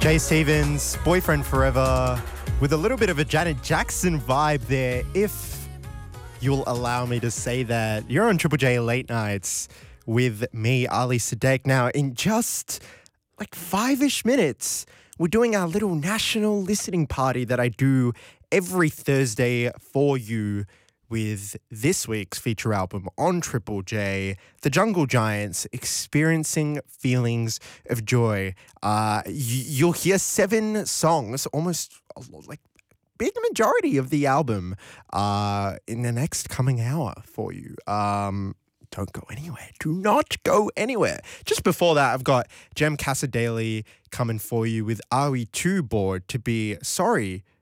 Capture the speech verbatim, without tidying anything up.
Jay Stevens, Boyfriend Forever, with a little bit of a Janet Jackson vibe there, if you'll allow me to say that. You're on Triple J Late Nights with me, Ali Sadek. Now, in just like five-ish minutes, we're doing our little national listening party that I do every Thursday for you with this week's feature album on Triple J, The Jungle Giants, Experiencing Feelings of Joy. Uh, y- you'll hear seven songs, almost like big majority of the album uh, in the next coming hour for you. Um, don't go anywhere. Do not go anywhere. Just before that, I've got Jem Casadali coming for you with Are We Too Bored to Be Sorry